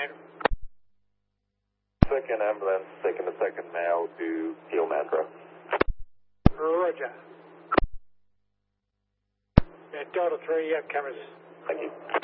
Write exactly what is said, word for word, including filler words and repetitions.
Commander. Second ambulance, taking the second male to Steel Metro. Roger. Yeah, Delta three, you have cameras. Thank you.